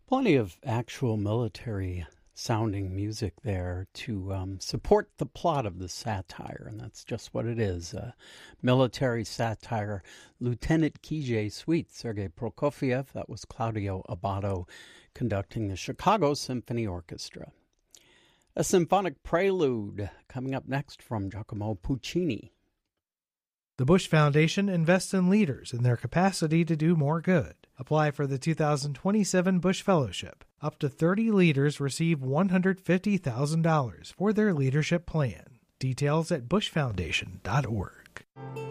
Plenty of actual military sounding music there to support the plot of the satire, and that's just what it is. Military satire. Lieutenant Kijé Suite, Sergei Prokofiev, that was Claudio Abbado conducting the Chicago Symphony Orchestra. A symphonic prelude coming up next from Giacomo Puccini. The Bush Foundation invests in leaders and their capacity to do more good. Apply for the 2027 Bush Fellowship. Up to 30 leaders receive $150,000 for their leadership plan. Details at bushfoundation.org.